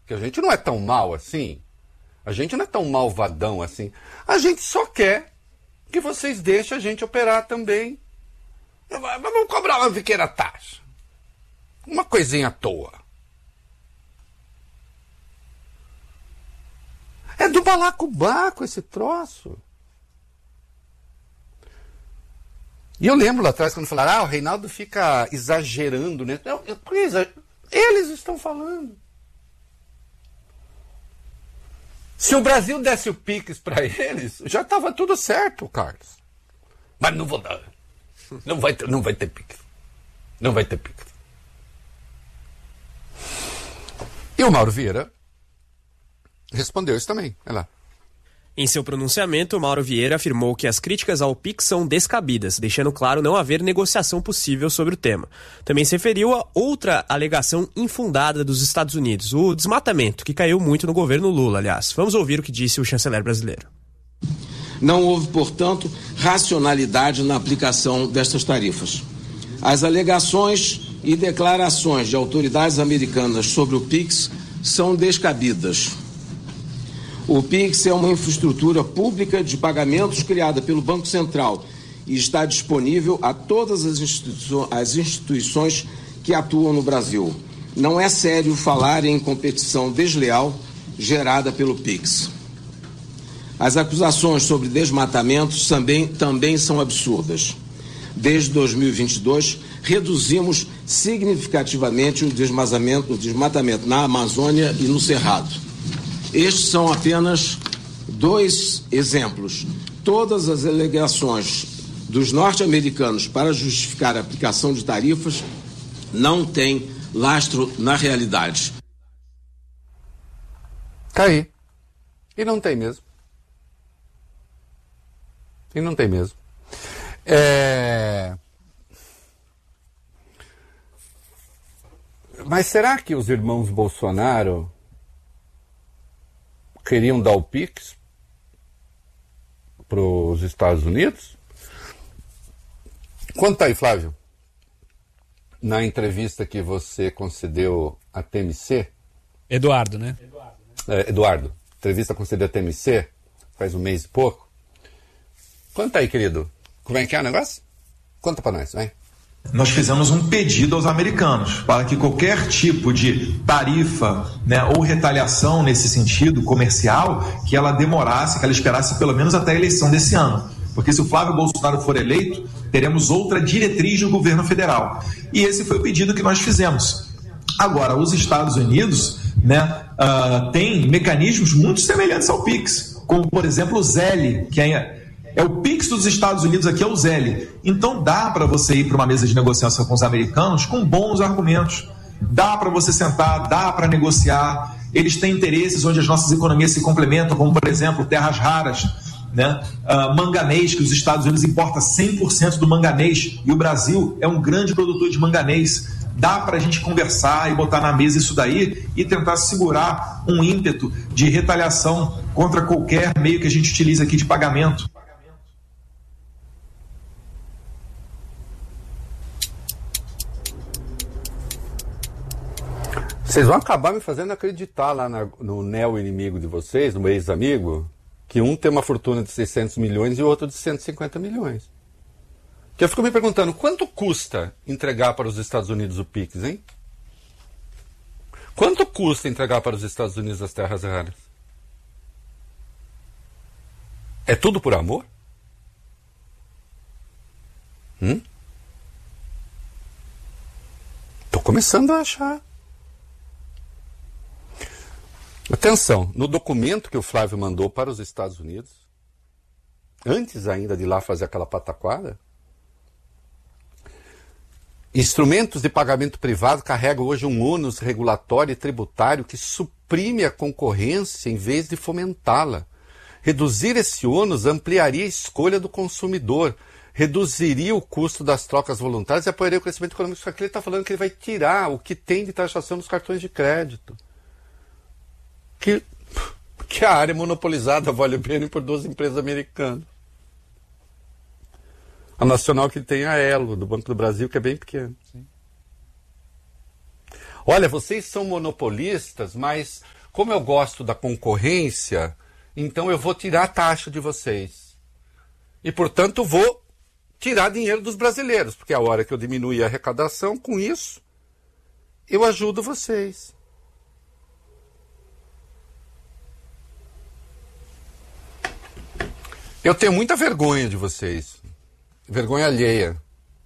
que a gente não é tão mal assim. A gente não é tão malvadão assim. A gente só quer que vocês deixem a gente operar também. Vamos cobrar uma pequena taxa. Uma coisinha à toa. É do balacobaco esse troço. E eu lembro lá atrás quando falaram, o Reinaldo fica exagerando, né? Não, eles estão falando. Se o Brasil desse o Pix para eles, já estava tudo certo, Carlos. Mas não vou dar. Não vai ter Pix. Não vai ter Pix. E o Mauro Vieira respondeu isso também. Olha lá. Em seu pronunciamento, Mauro Vieira afirmou que as críticas ao Pix são descabidas, deixando claro não haver negociação possível sobre o tema. Também se referiu a outra alegação infundada dos Estados Unidos, o desmatamento, que caiu muito no governo Lula, aliás. Vamos ouvir o que disse o chanceler brasileiro. Não houve, portanto, racionalidade na aplicação destas tarifas. As alegações e declarações de autoridades americanas sobre o Pix são descabidas. O Pix é uma infraestrutura pública de pagamentos criada pelo Banco Central e está disponível a todas as instituições que atuam no Brasil. Não é sério falar em competição desleal gerada pelo Pix. As acusações sobre desmatamentos também são absurdas. Desde 2022, reduzimos significativamente o desmatamento na Amazônia e no Cerrado. Estes são apenas 2 exemplos. Todas as alegações dos norte-americanos para justificar a aplicação de tarifas não têm lastro na realidade. Tá aí. E não tem mesmo. E não tem mesmo. Mas será que os irmãos Bolsonaro queriam dar o Pix para os Estados Unidos? Conta aí, Flávio. Na entrevista que você concedeu à TMC... Eduardo, né? Eduardo. Entrevista concedida à TMC, faz um mês e pouco. Conta aí, querido. Como é que é o negócio? Conta para nós, vai. Nós fizemos um pedido aos americanos para que qualquer tipo de tarifa, né, ou retaliação nesse sentido comercial, que ela demorasse, que ela esperasse pelo menos até a eleição desse ano. Porque se o Flávio Bolsonaro for eleito, teremos outra diretriz do governo federal. E esse foi o pedido que nós fizemos. Agora, os Estados Unidos, né, têm mecanismos muito semelhantes ao Pix, como, por exemplo, o Zelle, que é o Pix dos Estados Unidos, aqui é o Zelle. Então dá para você ir para uma mesa de negociação com os americanos com bons argumentos. Dá para você sentar, dá para negociar. Eles têm interesses onde as nossas economias se complementam, como, por exemplo, terras raras, né? Manganês, que os Estados Unidos importa 100% do manganês, e o Brasil é um grande produtor de manganês. Dá para a gente conversar e botar na mesa isso daí e tentar segurar um ímpeto de retaliação contra qualquer meio que a gente utiliza aqui de pagamento. Vocês vão acabar me fazendo acreditar lá no neo-inimigo de vocês, no ex-amigo, que um tem uma fortuna de 600 milhões e o outro de 150 milhões. Que eu fico me perguntando, quanto custa entregar para os Estados Unidos o Pix, hein? Quanto custa entregar para os Estados Unidos as terras raras? É tudo por amor? Tô começando a achar. Atenção, no documento que o Flávio mandou para os Estados Unidos, antes ainda de ir lá fazer aquela pataquada, instrumentos de pagamento privado carregam hoje um ônus regulatório e tributário que suprime a concorrência em vez de fomentá-la. Reduzir esse ônus ampliaria a escolha do consumidor, reduziria o custo das trocas voluntárias e apoiaria o crescimento econômico. Só que ele está falando que ele vai tirar o que tem de taxação dos cartões de crédito. Que a área monopolizada vale o pena por 2 empresas americanas. A nacional que tem a Elo, do Banco do Brasil, que é bem pequena. Olha, vocês são monopolistas, mas como eu gosto da concorrência, então eu vou tirar a taxa de vocês. E, portanto, vou tirar dinheiro dos brasileiros, porque a hora que eu diminuir a arrecadação, com isso, eu ajudo vocês. Eu tenho muita vergonha de vocês. Vergonha alheia.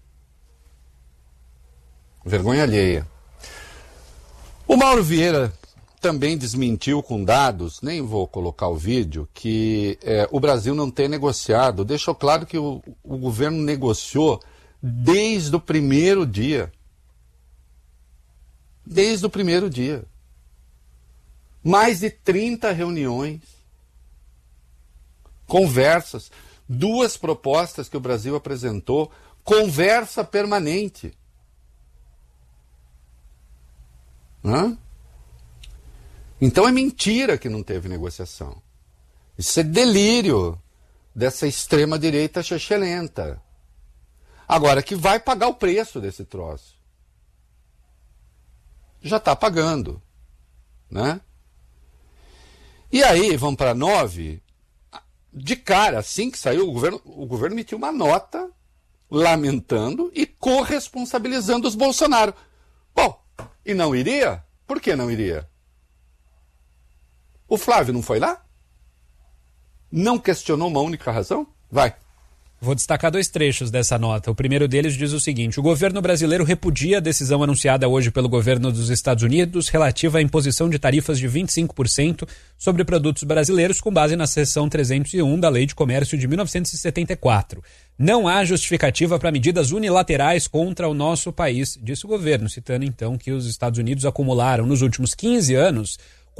Vergonha alheia. O Mauro Vieira também desmentiu com dados, nem vou colocar o vídeo, que o Brasil não tem negociado. Deixou claro que o governo negociou desde o primeiro dia. Desde o primeiro dia. Mais de 30 reuniões. Conversas. 2 propostas que o Brasil apresentou. Conversa permanente. Hã? Então é mentira que não teve negociação. Isso é delírio dessa extrema-direita chechelenta. Agora, que vai pagar o preço desse troço. Já está pagando. Né? E aí, vamos para 9. De cara, assim que saiu, o governo emitiu uma nota lamentando e corresponsabilizando os Bolsonaro. Bom, e não iria? Por que não iria? O Flávio não foi lá? Não questionou uma única razão? Vai. Vou destacar 2 trechos dessa nota. O primeiro deles diz o seguinte: o governo brasileiro repudia a decisão anunciada hoje pelo governo dos Estados Unidos relativa à imposição de tarifas de 25% sobre produtos brasileiros com base na seção 301 da Lei de Comércio de 1974. Não há justificativa para medidas unilaterais contra o nosso país, disse o governo, citando então que os Estados Unidos acumularam nos últimos 15 anos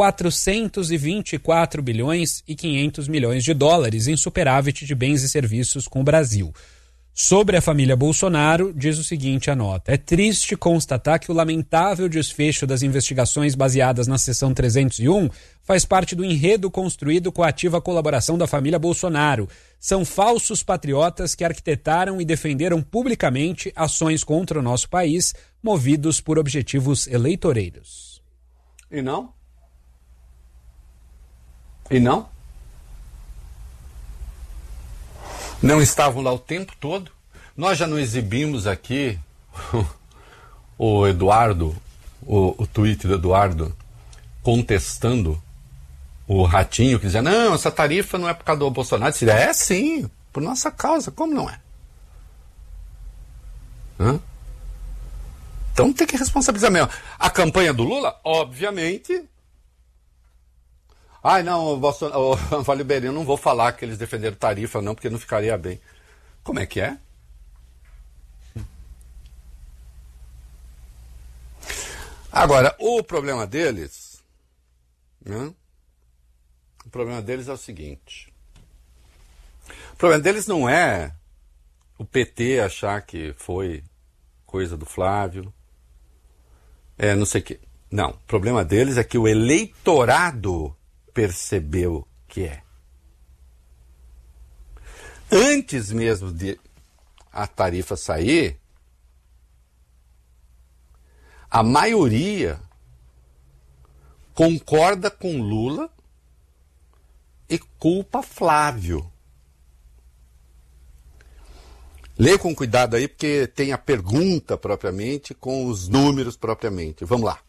424 bilhões e 500 milhões de dólares em superávit de bens e serviços com o Brasil. Sobre a família Bolsonaro, diz o seguinte a nota: é triste constatar que o lamentável desfecho das investigações baseadas na seção 301 faz parte do enredo construído com a ativa colaboração da família Bolsonaro. São falsos patriotas que arquitetaram e defenderam publicamente ações contra o nosso país, movidos por objetivos eleitoreiros. E não? E não? Não estavam lá o tempo todo? Nós já não exibimos aqui o Eduardo, o tweet do Eduardo, contestando o Ratinho, que dizia, não, essa tarifa não é por causa do Bolsonaro. Dizia, é sim, por nossa causa, como não é? Hã? Então tem que responsabilizar mesmo. A campanha do Lula, obviamente... Ai, não, o Vale Beirinho, não vou falar que eles defenderam tarifa, não, porque não ficaria bem. Como é que é? Agora, o problema deles, né? O problema deles é o seguinte. O problema deles não é o PT achar que foi coisa do Flávio, não sei o quê. Não, o problema deles é que o eleitorado percebeu que é. Antes mesmo de a tarifa sair, a maioria concorda com Lula e culpa Flávio. Lê com cuidado aí, porque tem a pergunta propriamente com os números propriamente. Vamos lá.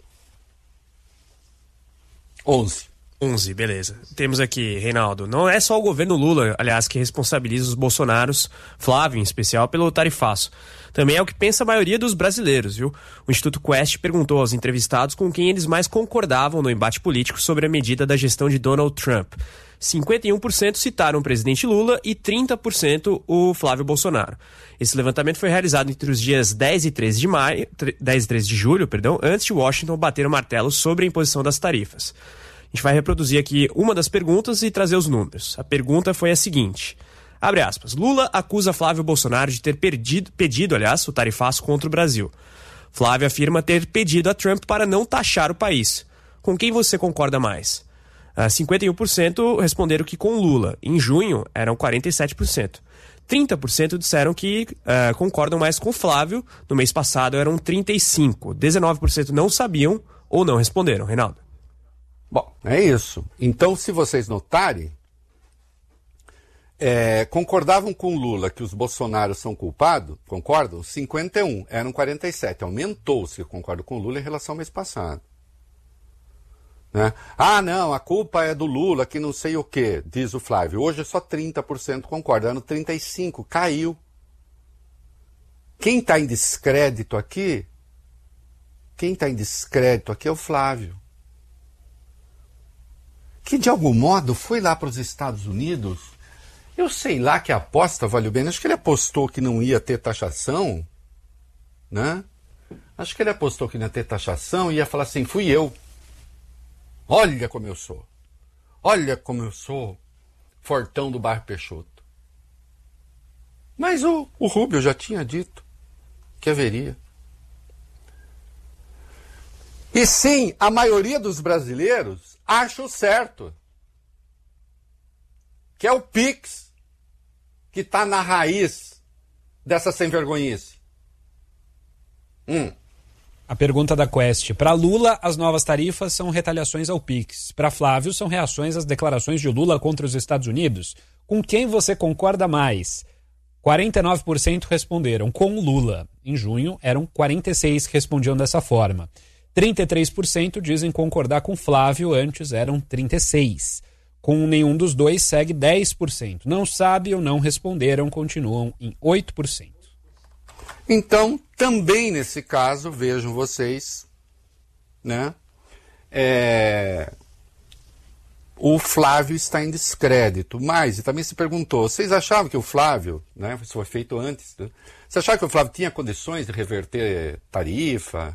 11, beleza. Temos aqui, Reinaldo, não é só o governo Lula, aliás, que responsabiliza os Bolsonaros, Flávio em especial, pelo tarifaço. Também é o que pensa a maioria dos brasileiros, viu? O Instituto Quest perguntou aos entrevistados com quem eles mais concordavam no embate político sobre a medida da gestão de Donald Trump. 51% citaram o presidente Lula e 30% o Flávio Bolsonaro. Esse levantamento foi realizado entre os dias 10 e 13 de julho, antes de Washington bater o martelo sobre a imposição das tarifas. A gente vai reproduzir aqui uma das perguntas e trazer os números. A pergunta foi a seguinte, abre aspas, Lula acusa Flávio Bolsonaro de ter pedido, o tarifaço contra o Brasil. Flávio afirma ter pedido a Trump para não taxar o país. Com quem você concorda mais? 51% responderam que com Lula. Em junho, eram 47%. 30% disseram que concordam mais com o Flávio. No mês passado eram 35%. 19% não sabiam ou não responderam. Reinaldo. Bom, é isso. Então, se vocês notarem, concordavam com Lula que os Bolsonaros são culpados, concordam? 51, eram 47. Aumentou-se que concordam com Lula em relação ao mês passado. Né? Ah, não, a culpa é do Lula, que não sei o quê, diz o Flávio. Hoje só 30% concorda, ano 35%, caiu. Quem está em descrédito aqui? É o Flávio. Que de algum modo foi lá para os Estados Unidos. Eu sei lá que aposta, valeu bem. Acho que ele apostou que não ia ter taxação, né? Acho que ele apostou que não ia ter taxação e ia falar assim, fui eu. Olha como eu sou. Olha como eu sou fortão do bairro Peixoto. Mas o Rubio já tinha dito que haveria. E sim, a maioria dos brasileiros acha o certo. Que é o Pix que está na raiz dessa sem-vergonhice. A pergunta da Quest. Para Lula, as novas tarifas são retaliações ao Pix. Para Flávio, são reações às declarações de Lula contra os Estados Unidos. Com quem você concorda mais? 49% responderam com Lula. Em junho, eram 46% que respondiam dessa forma. 33% dizem concordar com Flávio, antes eram 36%. Com nenhum dos dois, segue 10%. Não sabe ou não responderam, continuam em 8%. Então, também nesse caso, vejam vocês, né? O Flávio está em descrédito. Mas, e também se perguntou, vocês achavam que o Flávio, né? Isso foi feito antes, né? Você achava que o Flávio tinha condições de reverter tarifa?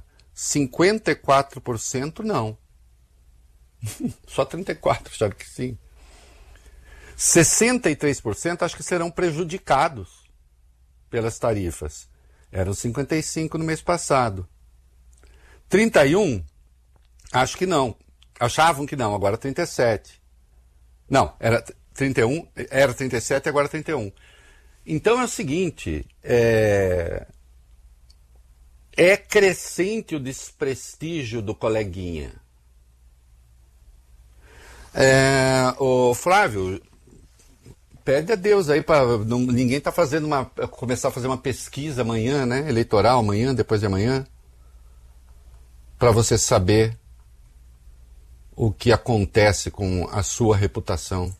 54% não. Só 34% acharam que sim. 63% acho que serão prejudicados pelas tarifas. Eram 55% no mês passado. 31% acho que não. Achavam que não, agora 37%. Não, era 31%, era 37% e agora 31%. Então é o seguinte, é crescente o desprestígio do coleguinha. O Flávio, pede a Deus aí para ninguém tá fazendo começar a fazer uma pesquisa amanhã, né? Eleitoral amanhã, depois de amanhã, para você saber o que acontece com a sua reputação.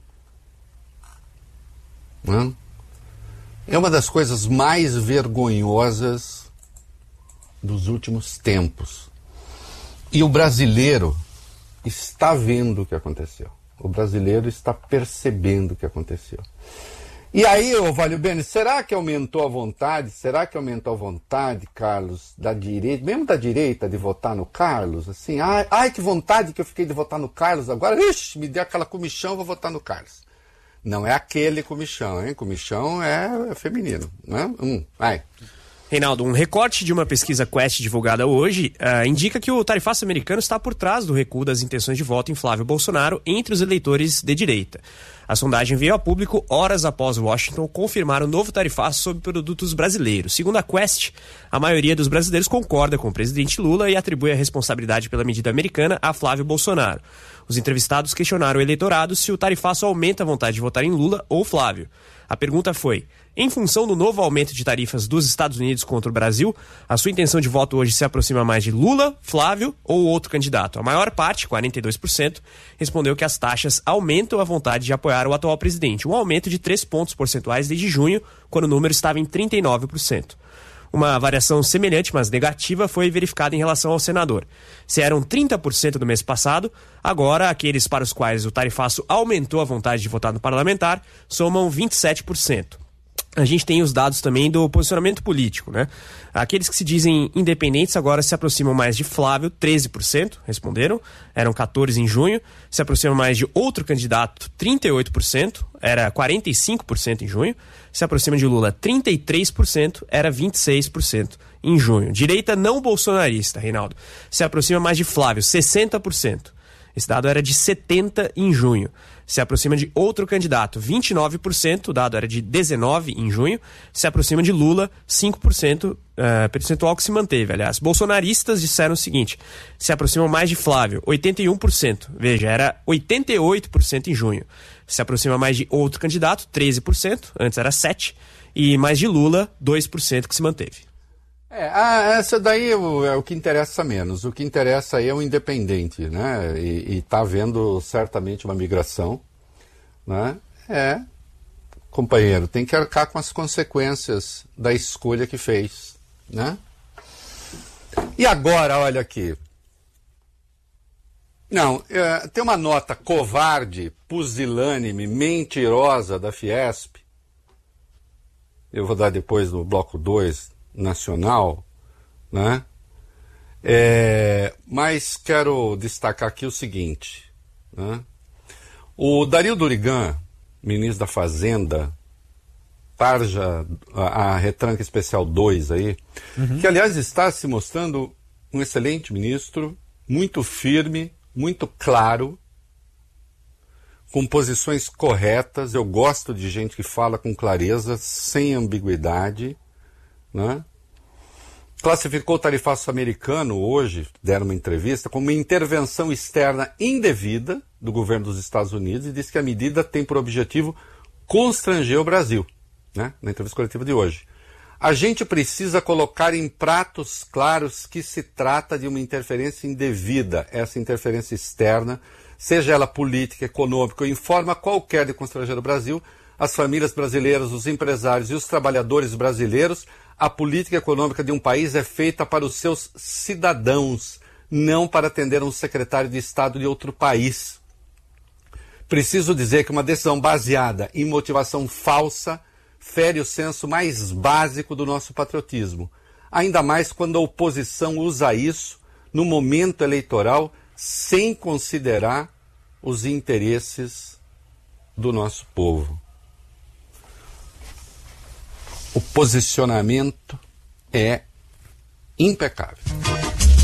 Não? É uma das coisas mais vergonhosas dos últimos tempos. E o brasileiro está vendo o que aconteceu. O brasileiro está percebendo o que aconteceu. E aí, Valio Bene, será que aumentou a vontade? Será que aumentou a vontade, Carlos, da direita, mesmo da direita, de votar no Carlos? Assim, ai, que vontade que eu fiquei de votar no Carlos agora. Ixi, me deu aquela comichão, vou votar no Carlos. Não é aquele comichão, hein? Comichão é feminino, né? Vai. Reinaldo, um recorte de uma pesquisa Quest divulgada hoje indica que o tarifaço americano está por trás do recuo das intenções de voto em Flávio Bolsonaro entre os eleitores de direita. A sondagem veio a público horas após Washington confirmar o novo tarifaço sobre produtos brasileiros. Segundo a Quest, a maioria dos brasileiros concorda com o presidente Lula e atribui a responsabilidade pela medida americana a Flávio Bolsonaro. Os entrevistados questionaram o eleitorado se o tarifaço aumenta a vontade de votar em Lula ou Flávio. A pergunta foi: em função do novo aumento de tarifas dos Estados Unidos contra o Brasil, a sua intenção de voto hoje se aproxima mais de Lula, Flávio ou outro candidato? A maior parte, 42%, respondeu que as taxas aumentam a vontade de apoiar o atual presidente, um aumento de 3 pontos percentuais desde junho, quando o número estava em 39%. Uma variação semelhante, mas negativa, foi verificada em relação ao senador. Se eram 30% no mês passado, agora aqueles para os quais o tarifaço aumentou a vontade de votar no parlamentar somam 27%. A gente tem os dados também do posicionamento político, né? Aqueles que se dizem independentes agora se aproximam mais de Flávio, 13% responderam, eram 14% em junho. Se aproximam mais de outro candidato, 38%, era 45% em junho. Se aproxima de Lula, 33%, era 26% em junho. Direita não bolsonarista, Reinaldo, se aproxima mais de Flávio, 60%. Esse dado era de 70% em junho. Se aproxima de outro candidato, 29%, o dado era de 19% em junho. Se aproxima de Lula, 5%, percentual que se manteve, aliás. Bolsonaristas disseram o seguinte, se aproximam mais de Flávio, 81%. Veja, era 88% em junho. Se aproxima mais de outro candidato, 13%, antes era 7%. E mais de Lula, 2% que se manteve. Essa daí é o que interessa menos. O que interessa aí é o independente, né? E está havendo certamente uma migração, né? Companheiro, tem que arcar com as consequências da escolha que fez, né? E agora, olha aqui. Não, tem uma nota covarde, pusilânime, mentirosa da Fiesp. Eu vou dar depois no bloco 2 nacional, né? Mas quero destacar aqui o seguinte, né? O Dario Durigan, ministro da Fazenda, tarja a retranca especial 2 aí, que aliás está se mostrando um excelente ministro, muito firme, muito claro, com posições corretas. Eu gosto de gente que fala com clareza, sem ambiguidade, né? Classificou o tarifaço americano hoje, deram uma entrevista, como uma intervenção externa indevida do governo dos Estados Unidos e disse que a medida tem por objetivo constranger o Brasil, né? Na entrevista coletiva de hoje. A gente precisa colocar em pratos claros que se trata de uma interferência indevida, essa interferência externa, seja ela política, econômica ou em forma qualquer de constranger o Brasil, as famílias brasileiras, os empresários e os trabalhadores brasileiros. A política econômica de um país é feita para os seus cidadãos, não para atender um secretário de Estado de outro país. Preciso dizer que uma decisão baseada em motivação falsa fere o senso mais básico do nosso patriotismo, ainda mais quando a oposição usa isso no momento eleitoral sem considerar os interesses do nosso povo. O posicionamento é impecável.